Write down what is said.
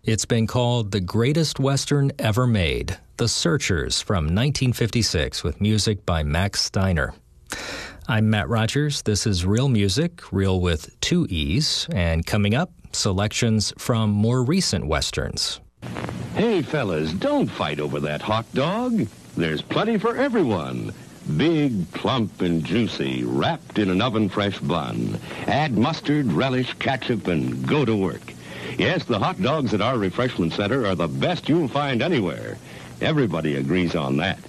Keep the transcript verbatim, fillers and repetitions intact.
It's been called the greatest Western ever made, The Searchers from nineteen fifty-six, with music by Max Steiner. I'm Matt Rogers. This is Real Music, real with two E's, and coming up, selections from more recent Westerns. Hey, fellas, don't fight over that hot dog. There's plenty for everyone. Big, plump, and juicy, wrapped in an oven-fresh bun. Add mustard, relish, ketchup, and go to work. Yes, the hot dogs at our refreshment center are the best you'll find anywhere. Everybody agrees on that.